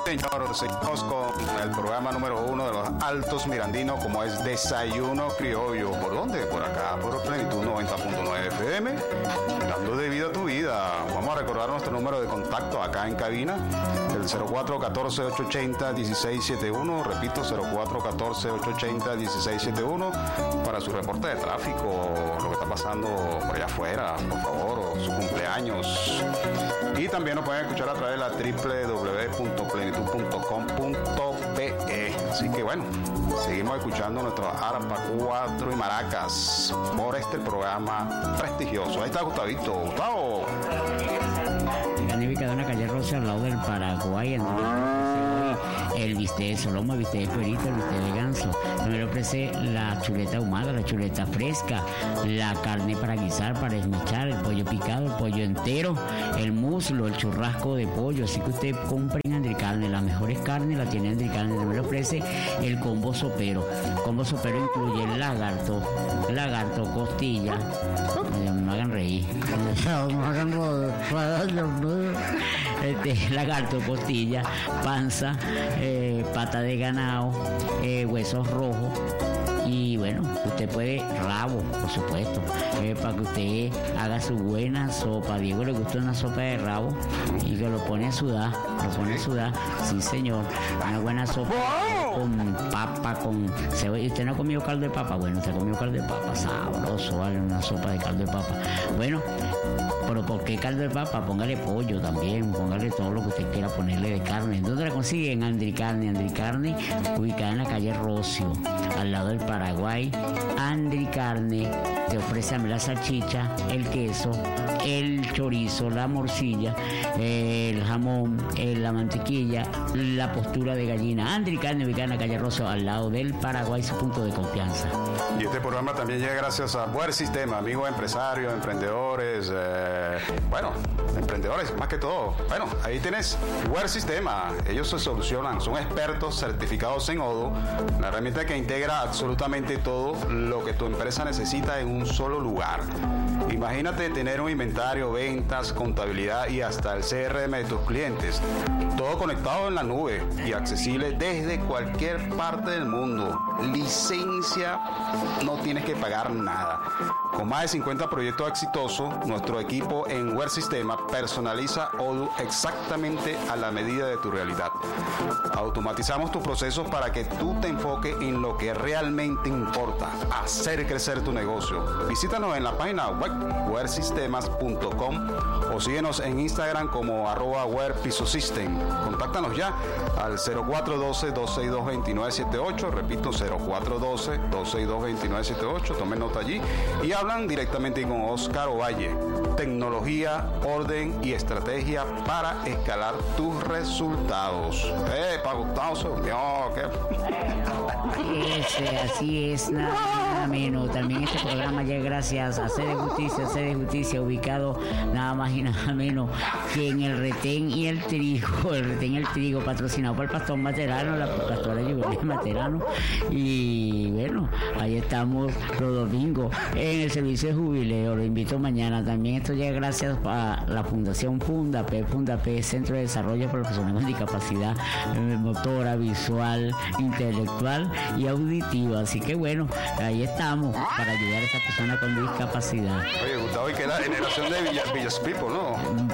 señor, seguimos con el programa número 1 de los Altos Mirandinos, como es Desayuno Criollo. ¿Por dónde? Por acá, por Plenitud 90.9 FM, dando de vida a tu vida. Vamos a recordar nuestro número de contacto acá en cabina, el 0414-880-1671, repito, 0414-880-1671, para su reporte de tráfico, lo que está pasando por allá afuera, por favor, o su cumpleaños. Y también nos pueden escuchar a través de la www.plenitud.com.pe. Así que bueno, seguimos escuchando nuestro arpa, 4 y maracas por este programa prestigioso. Ahí está Gustavito. Gustavo. Han ubicado en la calle Rosa al lado del Paraguay, en el bistec de solomo, el bistec de cuerito, el bistec de ganso. También ofrece la chuleta ahumada, la chuleta fresca, la carne para guisar, para esmechar, el pollo picado, el pollo entero, el muslo, el churrasco de pollo. Así que usted compre en Andricarne, las mejores carnes las tiene Andricarne. También ofrece el combo sopero. El combo sopero incluye el lagarto, costilla. No me hagan reír. No hagan lagarto, costilla, panza, pata de ganado, huesos rojos. Y bueno, usted puede rabo, por supuesto, para que usted haga su buena sopa. A Diego le gusta una sopa de rabo y que lo pone a sudar, sí señor, una buena sopa con papa, con cebolla. ¿Usted no ha comido caldo de papa? Bueno, usted ha comido caldo de papa, sabroso, vale, una sopa de caldo de papa. Bueno, pero ¿por qué caldo de papa? Póngale pollo también, póngale todo lo que usted quiera ponerle de carne. ¿Dónde la consigue? En Andricarne, ubicada en la calle Rocio, al lado del Paraguay. Andricarne te ofrece la salchicha, el queso, el chorizo, la morcilla, el jamón, la mantequilla, la postura de gallina. Andricarne, ubicada en la calle Rocio, al lado del Paraguay, su punto de confianza. Y este programa también llega gracias a Buen Sistema, amigos empresarios, emprendedores, emprendedores más que todo. Bueno, ahí tenés Buen Sistema. Ellos se solucionan, son expertos certificados en ODO, una herramienta que integra absolutamente todo lo que tu empresa necesita en un solo lugar. Imagínate tener un inventario, ventas, contabilidad y hasta el CRM de tus clientes. Todo conectado en la nube y accesible desde cualquier parte del mundo. Licencia, no tienes que pagar nada. Con más de 50 proyectos exitosos, nuestro equipo en Web Sistema personaliza Odoo exactamente a la medida de tu realidad. Automatizamos tus procesos para que tú te enfoques en lo que realmente importa, hacer crecer tu negocio. Visítanos en la página web websistemas.com o síguenos en Instagram como @webpisosystem. Contáctanos ya al 0412-262-2978, repito, 0412-262-2978, tomen nota allí y hablan directamente con Oscar Ovalle. Tecnología, orden y estrategia para escalar tus resultados. Para Gustavo se unió, ¿qué? Así es, nada menos. También este programa llega gracias a Sede Justicia, ubicado nada más y nada menos que en el Retén y el Trigo, patrocinado por el pastor Materano, la pastora Yubelia Materano. Y bueno, ahí estamos los domingos en el servicio de jubileo. Lo invito mañana. También esto llega gracias a la Fundación Fundapé, Centro de Desarrollo para Personas con Discapacidad motora, visual, intelectual y auditiva. Así que bueno, ahí estamos para ayudar a esas personas con discapacidad. Oye, Gustavo, y que la generación de Villas People, ¿no?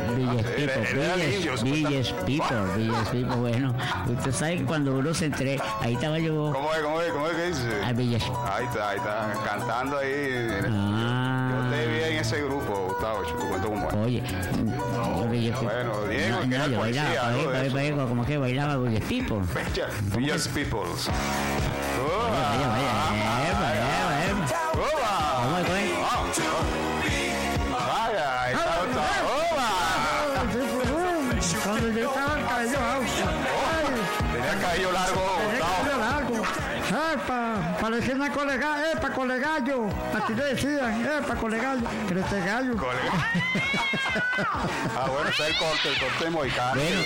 Villas People, bueno, usted sabe que cuando uno se entre, ahí estaba yo. ¿Cómo es que dice? Ahí está, cantando ahí. Yo te vi en ese grupo, Gustavo, yo te cuento cómo es. Oye, bueno, Diego, que era bailaba, como que bailaba Villas People. Villas People. Vaya, ahí está. Cuando yo estaba el cabello tenía el cabello largo. Parecía una colegallo. Aquí le decían, colegallo. Crece gallo. Bueno, está el corte mohicano. Bueno,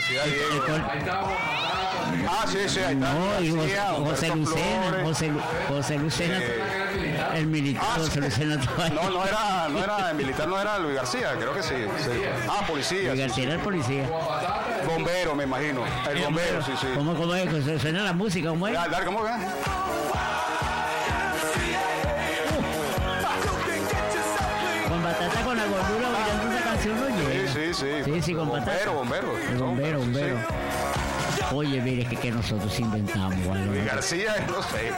sí, ahí está. No, y José Lucena. El militar lo soluciona todo. No era el militar, no era Luis García, creo que sí. Policía. Luis García era el policía. Bombero, me imagino. El bombero, sí. ¿Cómo es? ¿Suena la música? ¿Cómo es? Dale, ¿cómo es? Con batata con la gordura bailando esa canción no llega. Sí, con batata. Bombero. El bombero. Sí. Oye, mire que nosotros inventamos algo. Luis García, no sé.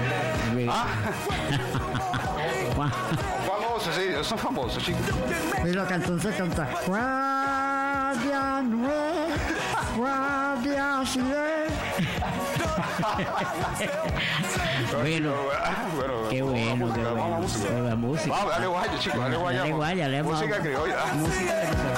Famosos, sí, son famosos, chicos. Y la canción se canta. Guardia nueve, guardia siete. Bueno, qué bueno. Vamos a la música. La música. Vamos, dale guaya, chicos, dale guaya. Dale guaya, música criolla. Música de